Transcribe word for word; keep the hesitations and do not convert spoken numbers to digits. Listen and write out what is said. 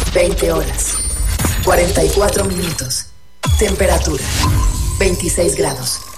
veinte horas, cuarenta y cuatro minutos. Temperatura, veintiséis grados.